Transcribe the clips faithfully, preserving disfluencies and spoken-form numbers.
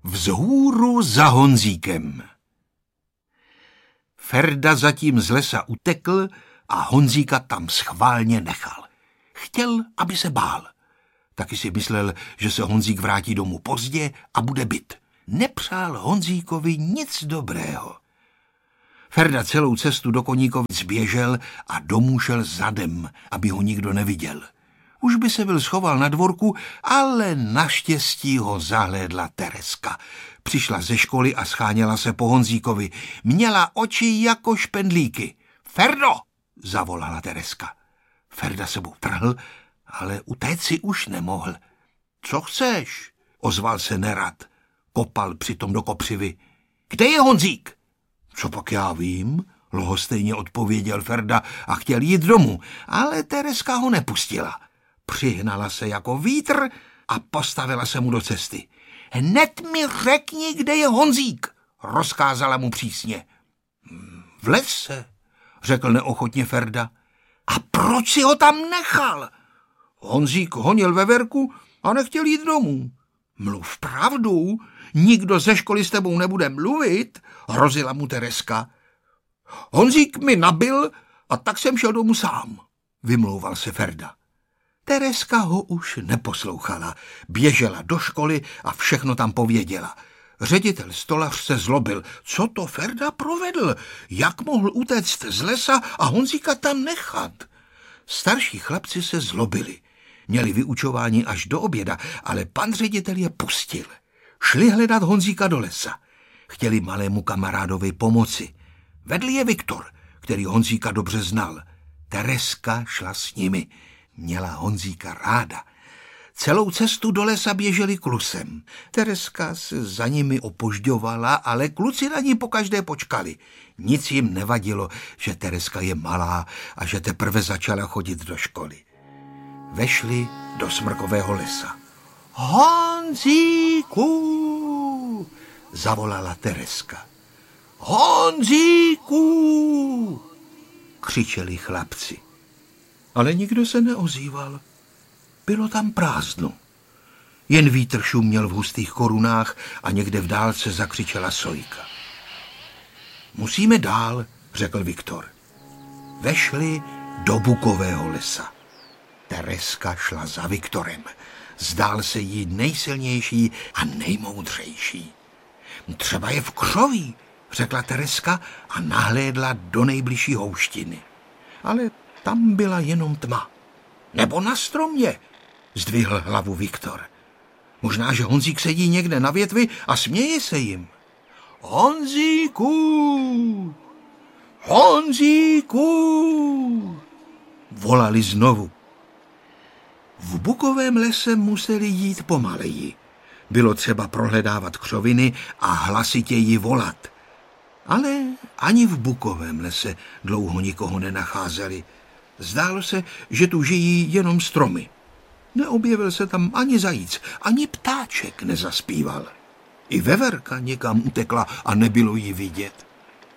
Vzhůru za Honzíkem. Ferda zatím z lesa utekl a Honzíka tam schválně nechal. Chtěl, aby se bál. Taky si myslel, že se Honzík vrátí domů pozdě a bude bit. Nepřál Honzíkovi nic dobrého. Ferda celou cestu do Koníkovic běžel a domů šel zadem, aby ho nikdo neviděl. Už by se byl schoval na dvorku, ale naštěstí ho zahlédla Tereska. Přišla ze školy a scháněla se po Honzíkovi. Měla oči jako špendlíky. Ferdo! Zavolala Tereska. Ferda sebou trhl, ale utéct si už nemohl. Co chceš? Ozval se nerad. Kopal přitom do kopřivy. Kde je Honzík? Co pak já vím? Lhostejně odpověděl Ferda a chtěl jít domů, ale Tereska ho nepustila. Přihnala se jako vítr a postavila se mu do cesty. Hned mi řekni, kde je Honzík, rozkázala mu přísně. V lese, řekl neochotně Ferda. A proč si ho tam nechal? Honzík honil veverku a nechtěl jít domů. Mluv pravdu, nikdo ze školy s tebou nebude mluvit, hrozila mu Tereska. Honzík mi nabil a tak jsem šel domů sám, vymlouval se Ferda. Tereska ho už neposlouchala, běžela do školy a všechno tam pověděla. Ředitel Stolař se zlobil. Co to Ferda provedl? Jak mohl utéct z lesa a Honzíka tam nechat? Starší chlapci se zlobili. Měli vyučování až do oběda, ale pan ředitel je pustil. Šli hledat Honzíka do lesa. Chtěli malému kamarádovi pomoci. Vedl je Viktor, který Honzíka dobře znal. Tereska šla s nimi. Měla Honzíka ráda. Celou cestu do lesa běželi klusem. Tereska se za nimi opožďovala, ale kluci na ní pokaždé počkali. Nic jim nevadilo, že Tereska je malá a že teprve začala chodit do školy. Vešli do smrkového lesa. Honzíku! Zavolala Tereska. Honzíku! Křičeli chlapci. Ale nikdo se neozýval. Bylo tam prázdno. Jen vítr šuměl v hustých korunách a někde v dálce zakřičela sojka. Musíme dál, řekl Viktor. Vešli do bukového lesa. Tereska šla za Viktorem. Zdál se jí nejsilnější a nejmoudřejší. Třeba je v křoví, řekla Tereska a nahlédla do nejbližší houštiny. Ale tam byla jenom tma. Nebo na stromě, zdvihl hlavu Viktor. Možná, že Honzík sedí někde na větvi a směje se jim. Honzíku! Honzíku! Volali znovu. V bukovém lese museli jít pomaleji. Bylo třeba prohledávat křoviny a hlasitěji volat. Ale ani v bukovém lese dlouho nikoho nenacházeli. Zdálo se, že tu žijí jenom stromy. Neobjevil se tam ani zajíc, ani ptáček nezaspíval. I veverka někam utekla a nebylo jí vidět.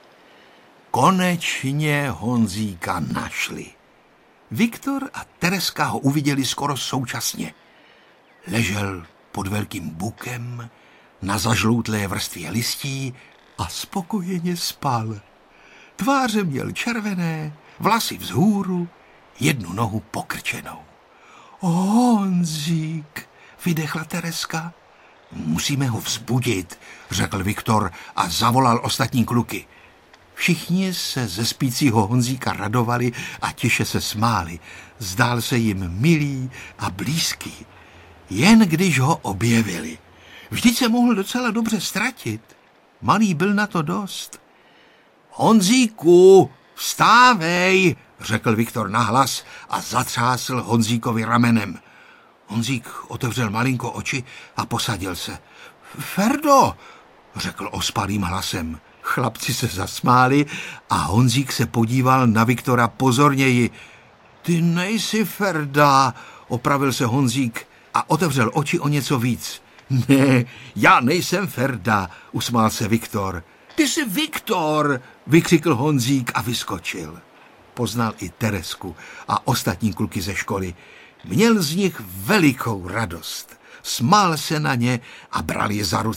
Konečně Honzíka našli. Viktor a Tereska ho uviděli skoro současně. Ležel pod velkým bukem na zažloutlé vrstvě listí a spokojeně spal. Tváře měl červené, vlasy vzhůru, jednu nohu pokrčenou. Honzík, vydechla Tereska. Musíme ho vzbudit, řekl Viktor a zavolal ostatní kluky. Všichni se ze spícího Honzíka radovali a tiše se smáli. Zdál se jim milý a blízký. Jen když ho objevili. Vždyť se mohl docela dobře ztratit. Malý byl na to dost. Honzíku, vstávej, řekl Viktor nahlas a zatřásl Honzíkovi ramenem. Honzík otevřel malinko oči a posadil se. Ferdo, řekl ospalým hlasem. Chlapci se zasmáli a Honzík se podíval na Viktora pozorněji. Ty nejsi Ferda, opravil se Honzík a otevřel oči o něco víc. Ne, já nejsem Ferda, usmál se Viktor. Ty jsi Viktor, vykřikl Honzík a vyskočil. Poznal i Teresku a ostatní kluky ze školy. Měl z nich velikou radost. Smál se na ně a bral je za ruce.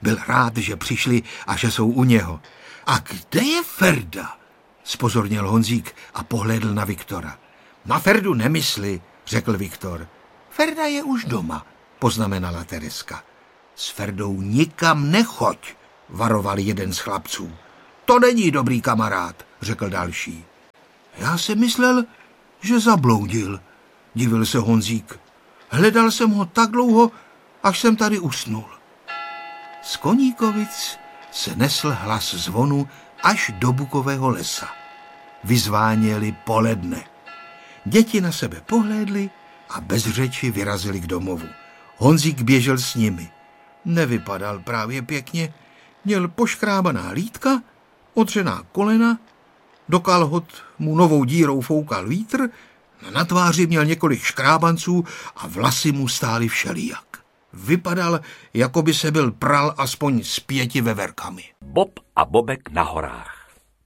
Byl rád, že přišli a že jsou u něho. A kde je Ferda? Spozornil Honzík a pohlédl na Viktora. Na Ferdu nemysli, řekl Viktor. Ferda je už doma, poznamenala Tereska. S Ferdou nikam nechoď, varoval jeden z chlapců. To není dobrý kamarád, řekl další. Já jsem myslel, že zabloudil, divil se Honzík. Hledal jsem ho tak dlouho, až jsem tady usnul. Z Koníkovic se nesl hlas zvonu až do Bukového lesa. Vyzváněli poledne. Děti na sebe pohlédly a bez řeči vyrazili k domovu. Honzík běžel s nimi. Nevypadal právě pěkně, měl poškrábaná lítka, otřená kolena, do kalhot mu novou dírou foukal vítr, na tváři měl několik škrábanců a vlasy mu stály všelijak. Vypadal, jako by se byl pral aspoň s pěti veverkami. Bob a Bobek na horách.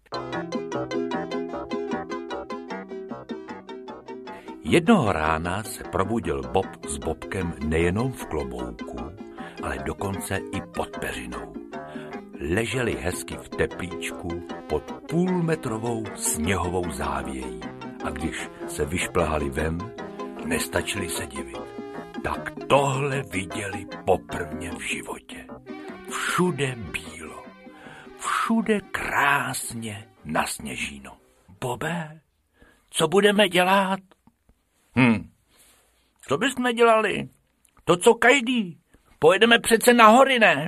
Jednoho rána se probudil Bob s Bobkem nejenom v klobouku, ale dokonce i pod peřinou. Leželi hezky v teplíčku pod půlmetrovou sněhovou závějí a když se vyšplhali ven, nestačili se divit. Tak tohle viděli poprvně v životě. Všude bílo, všude krásně nasněžíno. Bobe, co budeme dělat? Hm, co bychom dělali? To, co každý. Pojedeme přece na hory, ne?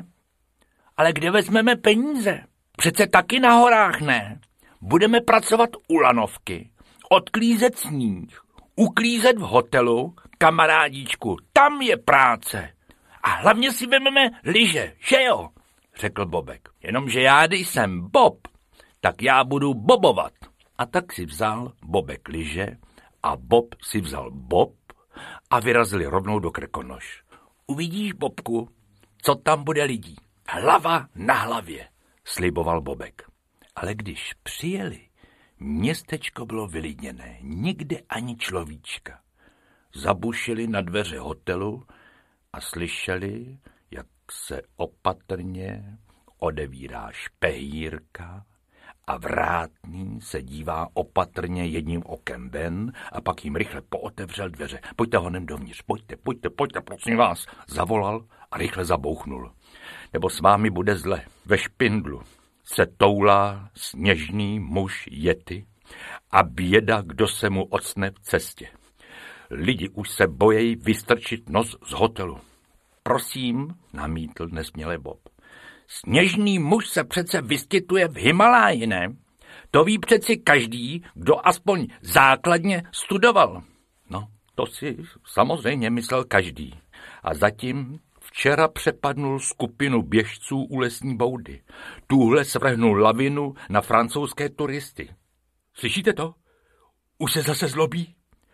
Ale kde vezmeme peníze? Přece taky na horách, ne? Budeme pracovat u lanovky, odklízet sníh, uklízet v hotelu, kamarádíčku, tam je práce. A hlavně si vezmeme lyže, že jo? Řekl Bobek. Jenomže já, když jsem Bob, tak já budu bobovat. A tak si vzal Bobek lyže a Bob si vzal Bob a vyrazili rovnou do Krkonoš. Uvidíš, Bobku, co tam bude lidí. Hlava na hlavě, sliboval Bobek. Ale když přijeli, městečko bylo vylidněné, nikde ani človíčka. Zabušili na dveře hotelu a slyšeli, jak se opatrně odevírá špehírka a vrátný se dívá opatrně jedním okem ven a pak jim rychle pootevřel dveře. Pojďte honem dovnitř, pojďte, pojďte, pojďte, prosím vás, zavolal a rychle zabouchnul. Nebo s vámi bude zle. Ve špindlu se toulá sněžný muž Yeti a běda, kdo se mu ocne v cestě. Lidi už se bojejí vystrčit nos z hotelu. Prosím, namítl nesměle Bob. Sněžný muž se přece vyskytuje v Himaláji, ne? To ví přeci každý, kdo aspoň základně studoval. No, to si samozřejmě myslel každý. A zatím včera přepadnul skupinu běžců u lesní boudy. Tuhle svrhnul lavinu na francouzské turisty. Slyšíte to? Už se zase zlobí?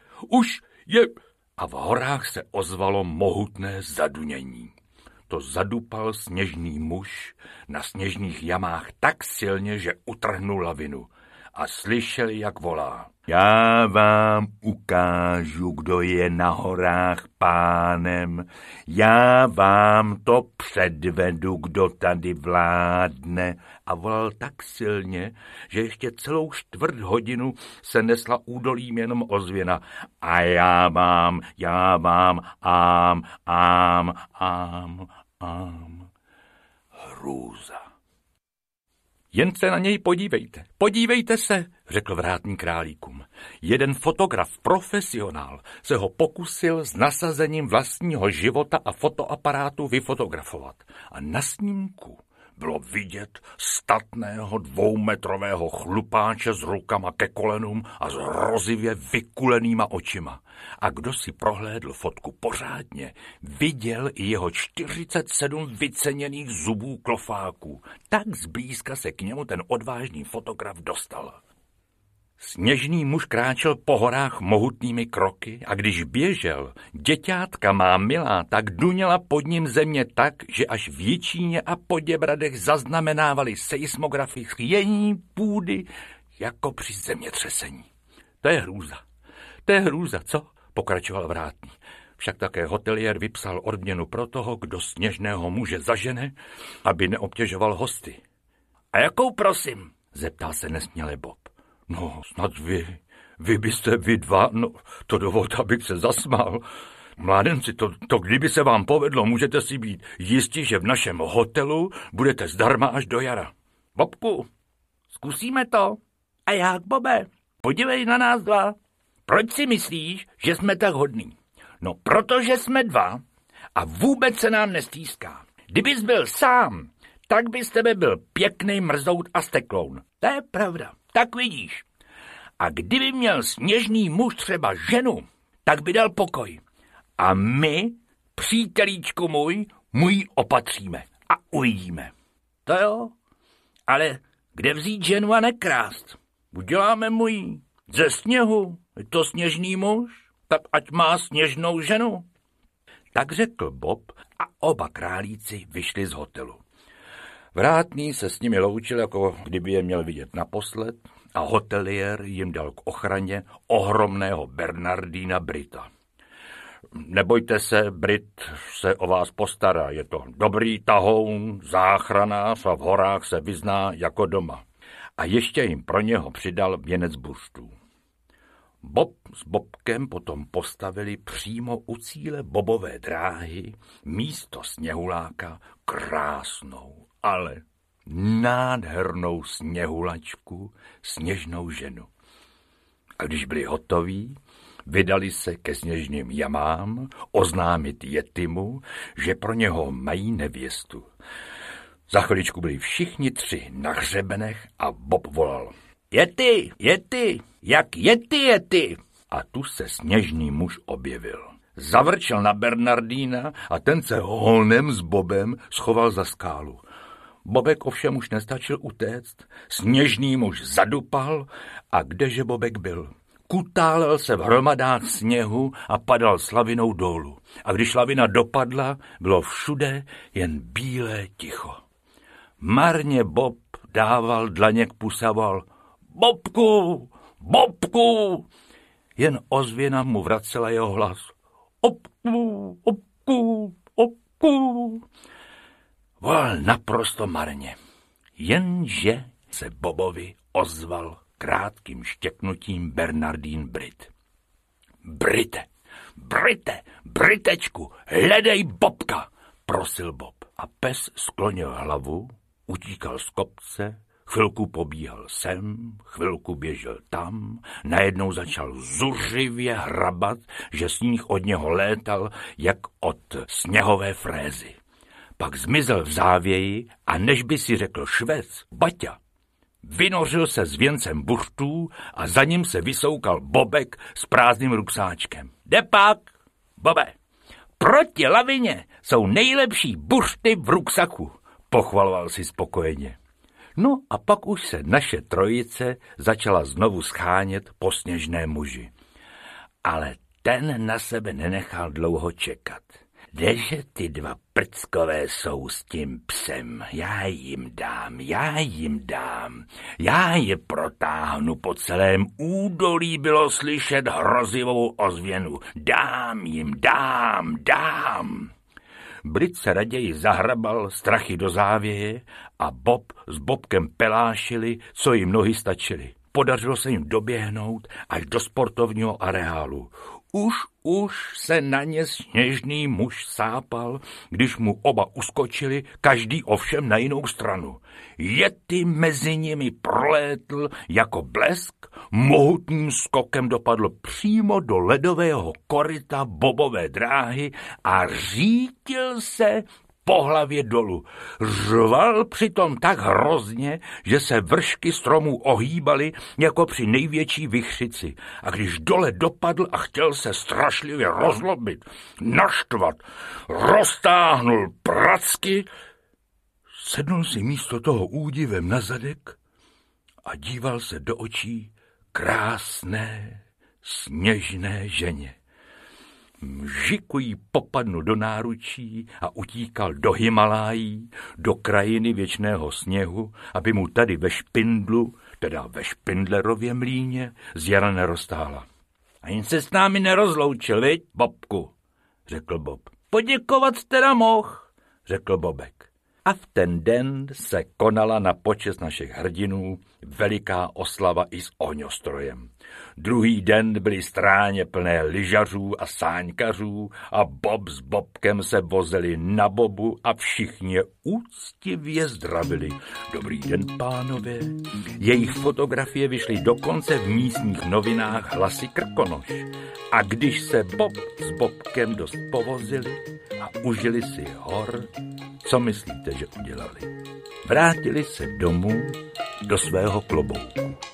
Už je... A v horách se ozvalo mohutné zadunění. To zadupal sněžný muž na sněžných jamách tak silně, že utrhnul lavinu. A slyšeli, jak volá. Já vám ukážu, kdo je na horách pánem. Já vám to předvedu, kdo tady vládne. A volal tak silně, že ještě celou čtvrt hodinu se nesla údolím jenom ozvěna. A já vám, já vám, ám, ám, ám, ám. Hrůza. Jen se na něj podívejte, podívejte se, řekl vrátný králíkům. Jeden fotograf, profesionál, se ho pokusil s nasazením vlastního života a fotoaparátu vyfotografovat. A na snímku bylo vidět statného dvoumetrového chlupáče s rukama ke kolenům a s hrozivě vykulenýma očima. A kdo si prohlédl fotku pořádně, viděl i jeho čtyřicet sedm vyceněných zubů klofáků. Tak zblízka se k němu ten odvážný fotograf dostal. Sněžný muž kráčel po horách mohutnými kroky a když běžel, děťátka má milá tak duněla pod ním země tak, že až v Jičíně a Poděbradech zaznamenávali seismografy chvění půdy jako při zemětřesení. To je hrůza, to je hrůza, co? Pokračoval vrátný. však také hoteliér vypsal odměnu pro toho, kdo sněžného muže zažene, aby neobtěžoval hosty. A jakou prosím? Zeptal se nesměle Bob. No, snad vy, vy byste vy dva, no, to dovolte, abych se zasmál. Mládenci, to, to kdyby se vám povedlo, můžete si být jistí, že v našem hotelu budete zdarma až do jara. Bobku, zkusíme to. A jak, Bobe? Podívej na nás dva. Proč si myslíš, že jsme tak hodní? No, protože jsme dva a vůbec se nám nestýská. Kdybys byl sám, tak by z tebe byl pěkný mrzout a stekloun. To je pravda, tak vidíš. A kdyby měl sněžný muž třeba ženu, tak by dal pokoj. A my, přítelíčku můj, mu ji opatříme a uvidíme. To jo, ale kde vzít ženu a nekrást? Uděláme mu ji ze sněhu, je to sněžný muž, tak ať má sněžnou ženu. Tak řekl Bob a oba králíci vyšli z hotelu. Vrátný se s nimi loučil, jako kdyby je měl vidět naposled, a hoteliér jim dal k ochraně ohromného Bernardína Brita. Nebojte se, Brit se o vás postará, je to dobrý tahoun, záchranář a v horách se vyzná jako doma. A ještě jim pro něho přidal věnec buřtů. Bob s Bobkem potom postavili přímo u cíle bobové dráhy místo sněhuláka krásnou, ale nádhernou sněhulačku, sněžnou ženu. A když byli hotoví, vydali se ke sněžným jamám oznámit Yetimu, že pro něho mají nevěstu. Za chviličku byli všichni tři na hřebenech a Bob volal. Yeti, Yeti, jak Yeti, Yeti. A tu se sněžný muž objevil. Zavrčel na Bernardína a ten se honem s Bobem schoval za skálu. Bobek ovšem už nestačil utéct, sněžný muž zadupal a kdeže Bobek byl? Kutálel se v hromadách sněhu a padal slavinou dolů. A když lavina dopadla, bylo všude jen bílé ticho. Marně Bob dával dlaně k pusaval. Bobku, Bobku! Jen ozvěna mu vracela jeho hlas. Obku, obku, obku! Volal naprosto marně. Jenže se Bobovi ozval krátkým štěknutím Bernardín Brit. Brite, Brite, Britečku, hledej Bobka, prosil Bob. A pes sklonil hlavu, utíkal z kopce, chvilku pobíhal sem, chvilku běžel tam, najednou začal zuřivě hrabat, že sníh od něho létal, jak od sněhové frézy. Pak zmizel v závěji a než by si řekl švec, Baťa, vynořil se s věncem buřtů a za ním se vysoukal Bobek s prázdným ruksáčkem. Jde pak, Bobe, proti lavině jsou nejlepší buřty v ruksaku, pochvaloval si spokojeně. No a pak už se naše trojice začala znovu schánět po sněžné muži. Ale ten na sebe nenechal dlouho čekat. Kdeže ty dva prckové jsou s tím psem? Já jim dám, já jim dám. Já je protáhnu po celém údolí, bylo slyšet hrozivou ozvěnu. Dám jim, dám, dám. Brit se raději zahrabal strachy do závěje a Bob s Bobkem pelášili, co jim nohy stačily. Podařilo se jim doběhnout až do sportovního areálu. Už, už se na ně sněžný muž sápal, když mu oba uskočili, každý ovšem na jinou stranu. Yeti mezi nimi prolétl jako blesk, mohutným skokem dopadl přímo do ledového koryta bobové dráhy a řítil se po hlavě dolů. Řval přitom tak hrozně, že se vršky stromů ohýbaly jako při největší vichřici. A když dole dopadl a chtěl se strašlivě rozlobit, naštvat, roztáhnul pracky, sednul si místo toho údivem na zadek a díval se do očí krásné, sněžné ženě. Mžiku jí popadnul do náručí a utíkal do Himalájí, do krajiny věčného sněhu, aby mu tady ve Špindlu, teda ve Špindlerově mlýně, z jara neroztála. A jen se s námi nerozloučil, viď, Bobku? řekl Bob. Poděkovat teda mohl, řekl Bobek. A v ten den se konala na počest našich hrdinů veliká oslava i s ohňostrojem. Druhý den byly stráně plné lyžařů a sáňkařů a Bob s Bobkem se vozili na bobu a všichni je úctivě zdravili. Dobrý den, pánové. Jejich fotografie vyšly dokonce v místních novinách Hlasy Krkonoš. A když se Bob s Bobkem dost povozili a užili si hor, co myslíte, že udělali? Vrátili se domů do svého klobouku.